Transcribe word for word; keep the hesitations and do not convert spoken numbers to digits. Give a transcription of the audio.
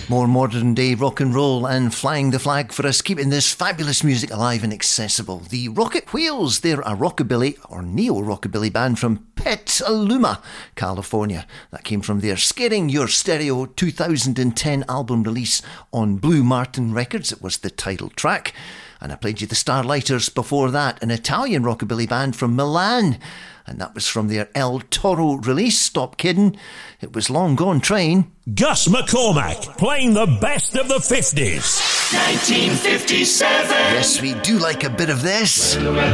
More modern day rock and roll and flying the flag for us, keeping this fabulous music alive and accessible. The Rocket Wheels, they're a rockabilly or neo-rockabilly band from Petaluma, California. That came from their Scaring Your Stereo two thousand ten album release on Blue Martin Records. It was the title track. And I played you the Starlighters before that, an Italian rockabilly band from Milan. And that was from their El Toro release, Stop Kiddin'. It was Long Gone Train. Gus McCormack, playing the best of the fifties. nineteen fifty-seven. Yes, we do like a bit of this.